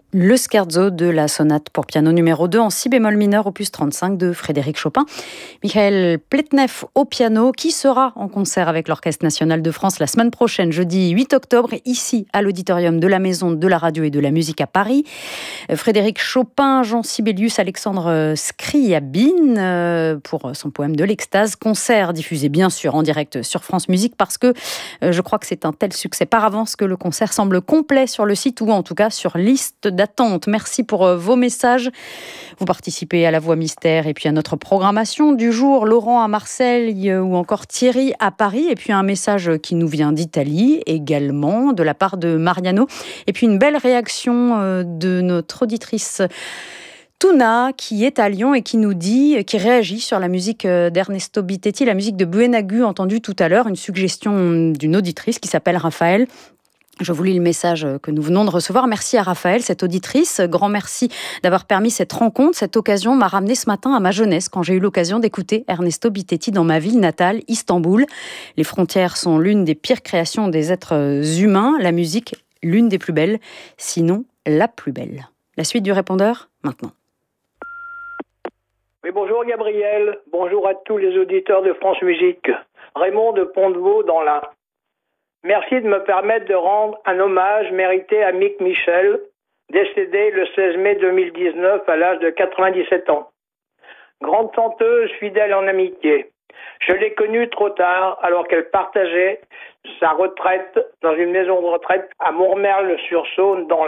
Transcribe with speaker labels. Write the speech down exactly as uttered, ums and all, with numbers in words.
Speaker 1: Le scherzo de la sonate pour piano numéro deux en si bémol mineur opus trente-cinq de Frédéric Chopin. Michael Pletnev au piano qui sera en concert avec l'Orchestre national de France la semaine prochaine, jeudi huit octobre, ici à l'auditorium de la Maison de la Radio et de la Musique à Paris. Frédéric Chopin, Jean Sibelius, Alexandre Scriabine pour son poème de l'Extase. Concert diffusé bien sûr en direct sur France Musique parce que je crois que c'est un tel succès par avance que le concert semble complet sur le site ou en tout cas sur liste d'attente. Merci pour vos messages. Vous participez à la Voix Mystère et puis à notre programmation du jour. Laurent à Marseille ou encore Thierry à Paris. Et puis un message qui nous vient d'Italie également de la part de Mariano. Et puis une belle réaction de notre auditrice Tuna, qui est à Lyon et qui nous dit, qui réagit sur la musique d'Ernesto Bittetti, la musique de Buenagu entendue tout à l'heure, une suggestion d'une auditrice qui s'appelle Raphaël. Je vous lis le message que nous venons de recevoir. Merci à Raphaël, cette auditrice. Grand merci d'avoir permis cette rencontre. Cette occasion m'a ramené ce matin à ma jeunesse, quand j'ai eu l'occasion d'écouter Ernesto Bittetti dans ma ville natale, Istanbul. Les frontières sont l'une des pires créations des êtres humains. La musique, l'une des plus belles, sinon la plus belle. La suite du répondeur, maintenant.
Speaker 2: Oui, bonjour Gabriel. Bonjour à tous les auditeurs de France Musique. Raymond de Pont-de-Vaux dans l'Ain. Merci de me permettre de rendre un hommage mérité à Mick Michel, décédé le seize mai deux mille dix-neuf à l'âge de quatre-vingt-dix-sept ans. Grande chanteuse, fidèle en amitié. Je l'ai connue trop tard, alors qu'elle partageait sa retraite dans une maison de retraite à Montmerle-sur-Saône dans